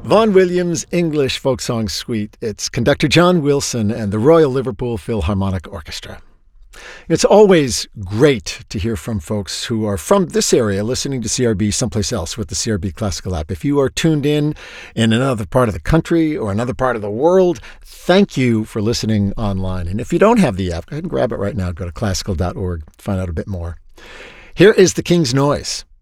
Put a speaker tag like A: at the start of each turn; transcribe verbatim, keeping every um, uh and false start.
A: Vaughan Williams' English Folk Song Suite. It's conductor John Wilson and the Royal Liverpool Philharmonic Orchestra. It's always great to hear from folks who are from this area listening to C R B someplace else with the C R B Classical app. If you are tuned in in another part of the country or another part of the world, thank you for listening online. And if you don't have the app, go ahead and grab it right now. Go to classical dot org, find out a bit more. Here is The King's Noise.